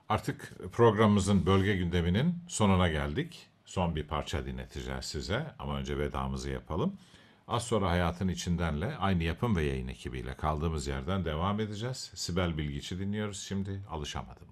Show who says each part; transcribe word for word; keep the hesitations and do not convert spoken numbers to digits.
Speaker 1: Artık programımızın bölge gündeminin sonuna geldik. Son bir parça dinleteceğiz size ama önce vedamızı yapalım. Az sonra Hayatın İçinden'le aynı yapım ve yayın ekibiyle kaldığımız yerden devam edeceğiz. Sibel Bilgiç'i dinliyoruz şimdi. Alışamadım.